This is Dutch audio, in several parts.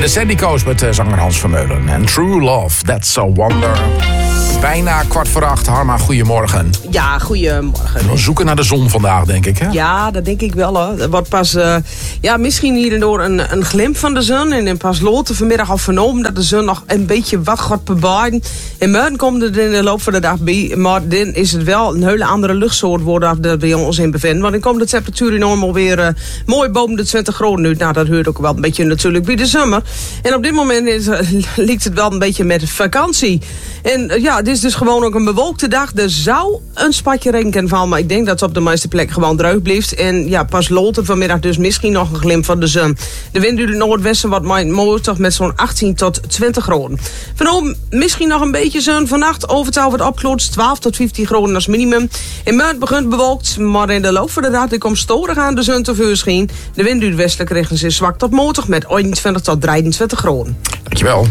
Sandy Coast met zanger Hans Vermeulen. En True Love, That's a Wonder. Bijna 7:15. Harma, goedemorgen. Ja, goedemorgen. We zoeken naar de zon vandaag, denk ik, hè? Ja, dat denk ik wel, hoor. Er wordt pas, misschien hier en door een glimp van de zon. En pas later vanmiddag al vernomen dat de zon nog een beetje wat gaat bebaarden. En morgen komt het in de loop van de dag bij. Maar dan is het wel een hele andere luchtsoort worden dat we ons in bevinden. Want dan komt de temperatuur enorm alweer mooi boven de 20 graden uit. Nou, dat hoort ook wel een beetje natuurlijk bij de zomer. En op dit moment lijkt het wel een beetje met vakantie. En ja, het is dus gewoon ook een bewolkte dag. Er zou een spatje regen kunnen vallen, maar ik denk dat het op de meeste plekken gewoon droog blijft. En ja, pas later vanmiddag dus misschien nog een glimp van de zon. De wind uit het noordwesten wordt mooi toch met zo'n 18 tot 20 graden. Vanavond misschien nog een beetje zon. Vannacht overal wat opklopt, 12 tot 15 graden als minimum. In maart begint bewolkt, maar in de loop van de dag komt storig aan de zon te voorschijn. De wind uit westelijke richting is zwak tot matig met 21 tot 23 graden. Dankjewel.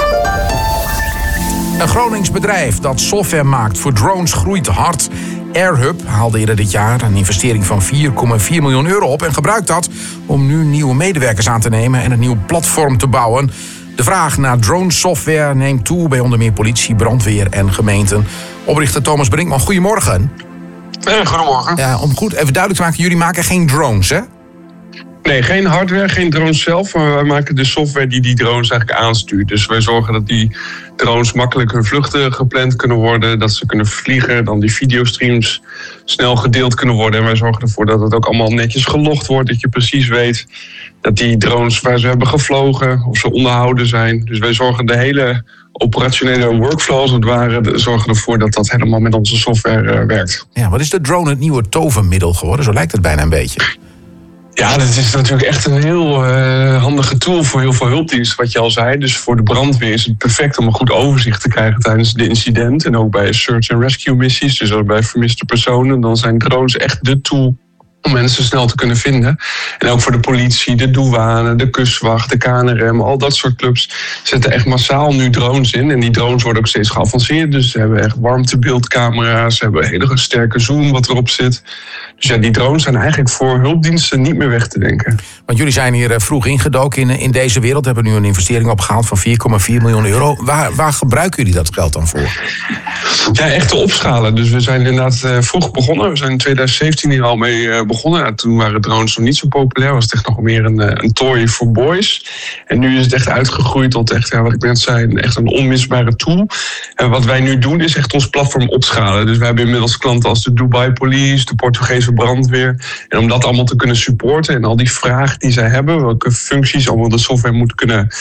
Een Gronings bedrijf dat software maakt voor drones groeit hard. AirHub haalde eerder dit jaar een investering van 4,4 miljoen euro op en gebruikt dat om nu nieuwe medewerkers aan te nemen en een nieuw platform te bouwen. De vraag naar drone software neemt toe bij onder meer politie, brandweer en gemeenten. Oprichter Thomas Brinkman, goedemorgen. Goedemorgen. Ja, om goed even duidelijk te maken, jullie maken geen drones, hè? Nee, geen hardware, geen drones zelf, maar wij maken de software die drones eigenlijk aanstuurt. Dus wij zorgen dat die drones makkelijk hun vluchten gepland kunnen worden, dat ze kunnen vliegen, dan die videostreams snel gedeeld kunnen worden. En wij zorgen ervoor dat het ook allemaal netjes gelogd wordt, dat je precies weet dat die drones waar ze hebben gevlogen, of ze onderhouden zijn. Dus wij zorgen de hele operationele workflow, als het ware, zorgen ervoor dat dat helemaal met onze software werkt. Ja, wat is de drone het nieuwe tovermiddel geworden? Zo lijkt het bijna een beetje. Ja, dat is natuurlijk echt een heel handige tool voor heel veel hulpdiensten, wat je al zei. Dus voor de brandweer is het perfect om een goed overzicht te krijgen tijdens de incident. En ook bij search and rescue missies, dus ook bij vermiste personen. Dan zijn drones echt de tool om mensen snel te kunnen vinden. En ook voor de politie, de douane, de kustwacht, de KNRM, al dat soort clubs zetten echt massaal nu drones in. En die drones worden ook steeds geavanceerd. Dus ze hebben echt warmtebeeldcamera's, ze hebben een hele sterke zoom wat erop zit. Dus ja, die drones zijn eigenlijk voor hulpdiensten niet meer weg te denken. Want jullie zijn hier vroeg ingedoken in deze wereld. Hebben nu een investering opgehaald van 4,4 miljoen euro. Waar gebruiken jullie dat geld dan voor? Ja, echt te opschalen. Dus we zijn inderdaad vroeg begonnen. We zijn in 2017 hier al mee begonnen. Ja, toen waren drones nog niet zo populair. Was het echt nog meer een toy voor boys. En nu is het echt uitgegroeid tot echt, wat ik net zei, echt een onmisbare tool. En wat wij nu doen is echt ons platform opschalen. Dus we hebben inmiddels klanten als de Dubai Police, de Portugese brandweer. En om dat allemaal te kunnen supporten en al die vragen die zij hebben, welke functies allemaal de software moet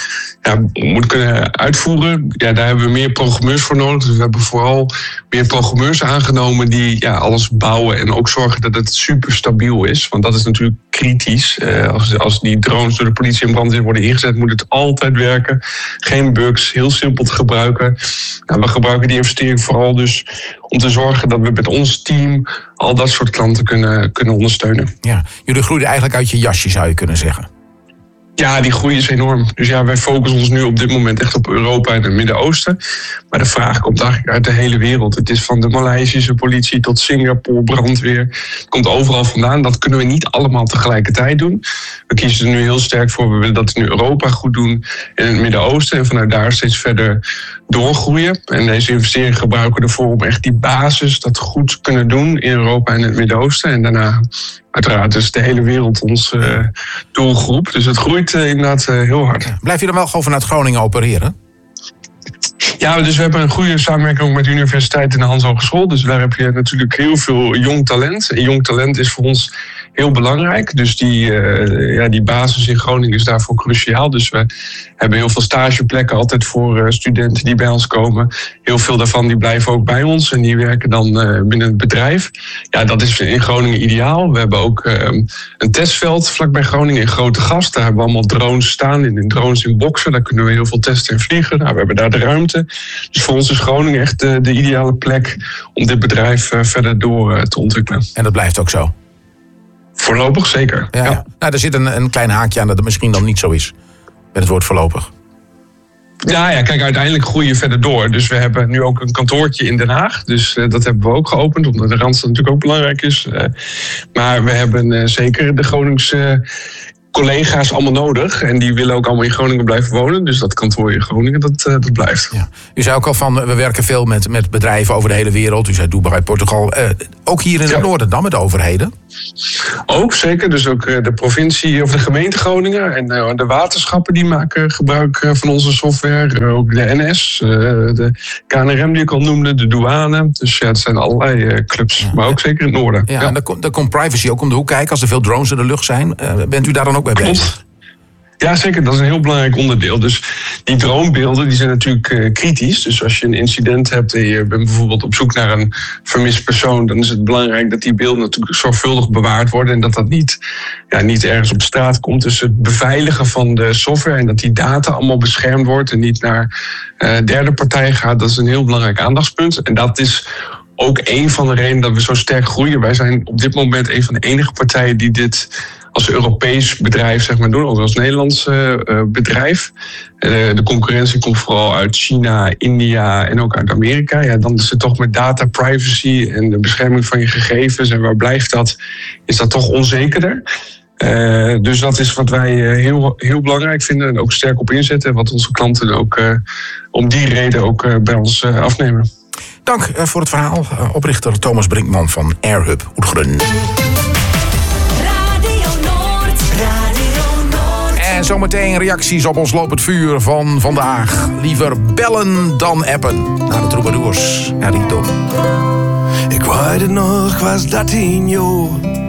kunnen uitvoeren, ja, daar hebben we meer programmeurs voor nodig. Dus we hebben vooral meer programmeurs aangenomen die alles bouwen en ook zorgen dat het super stabiel is. Want dat is natuurlijk kritisch. Als die drones door de politie en brandweer worden ingezet, moet het altijd werken. Geen bugs, heel simpel te gebruiken. Nou, we gebruiken die investering vooral dus om te zorgen dat we met ons team al dat soort klanten kunnen ondersteunen. Ja, jullie groeien eigenlijk uit je jasje, zou je kunnen zeggen. Ja, die groei is enorm. Dus ja, wij focussen ons nu op dit moment echt op Europa en het Midden-Oosten. Maar de vraag komt eigenlijk uit de hele wereld. Het is van de Maleisische politie tot Singapore, brandweer. Het komt overal vandaan. Dat kunnen we niet allemaal tegelijkertijd doen. We kiezen er nu heel sterk voor. We willen dat in Europa goed doen en in het Midden-Oosten. En vanuit daar steeds verder doorgroeien. En deze investering gebruiken we ervoor om echt die basis dat goed kunnen doen in Europa en het Midden-Oosten. En daarna uiteraard is de hele wereld onze doelgroep. Dus het groeit inderdaad heel hard. Blijf je dan wel gewoon vanuit Groningen opereren? Ja, dus we hebben een goede samenwerking ook met de universiteit en de Hans Hogeschool. Dus daar heb je natuurlijk heel veel jong talent. En jong talent is voor ons heel belangrijk. Dus die basis in Groningen is daarvoor cruciaal. Dus we hebben heel veel stageplekken altijd voor studenten die bij ons komen. Heel veel daarvan die blijven ook bij ons en die werken dan binnen het bedrijf. Ja, dat is in Groningen ideaal. We hebben ook een testveld vlakbij Groningen in Grootegast. Daar hebben we allemaal drones staan, in drones in boxen. Daar kunnen we heel veel testen en vliegen. Nou, we hebben daar de ruimte. Dus voor ons is Groningen echt de ideale plek om dit bedrijf verder door te ontwikkelen. En dat blijft ook zo? Voorlopig zeker. Ja. Nou, er zit een klein haakje aan dat het misschien dan niet zo is. Met het woord voorlopig. Ja, kijk, uiteindelijk groeien je verder door. Dus we hebben nu ook een kantoortje in Den Haag. Dus dat hebben we ook geopend, omdat de Randstad natuurlijk ook belangrijk is. Maar we hebben zeker de Groningse collega's allemaal nodig. En die willen ook allemaal in Groningen blijven wonen. Dus dat kantoor in Groningen, dat blijft. Ja. U zei ook al van, we werken veel met bedrijven over de hele wereld. U zei Dubai, Portugal. Ook hier in het noorden dan met overheden? Ook, zeker. Dus ook de provincie of de gemeente Groningen. En de waterschappen die maken gebruik van onze software. Ook de NS, de KNRM die ik al noemde, de douane. Dus ja, het zijn allerlei clubs. Maar ook zeker in het noorden. Ja. En daar komt privacy ook om de hoek kijken als er veel drones in de lucht zijn. Bent u daar dan ook mee bezig? Ja, zeker. Dat is een heel belangrijk onderdeel. Dus die dronebeelden die zijn natuurlijk kritisch. Dus als je een incident hebt en je bent bijvoorbeeld op zoek naar een vermist persoon, dan is het belangrijk dat die beelden natuurlijk zorgvuldig bewaard worden en dat dat niet ergens op straat komt. Dus het beveiligen van de software en dat die data allemaal beschermd wordt en niet naar derde partijen gaat, dat is een heel belangrijk aandachtspunt. En dat is ook een van de redenen dat we zo sterk groeien. Wij zijn op dit moment een van de enige partijen die dit als Europees bedrijf zeg maar doen, ook als Nederlands bedrijf. De concurrentie komt vooral uit China, India en ook uit Amerika. Ja, dan is het toch met data privacy en de bescherming van je gegevens en waar blijft dat, is dat toch onzekerder. Dus dat is wat wij heel, heel belangrijk vinden en ook sterk op inzetten. En wat onze klanten ook om die reden ook bij ons afnemen. Dank voor het verhaal. Oprichter Thomas Brinkman van AirHub Oudgrun. En zometeen reacties op ons lopend vuur van vandaag. Liever bellen dan appen. Naar de troubadours. Ja, die dom. Ik weet het nog, ik was 13 jaar.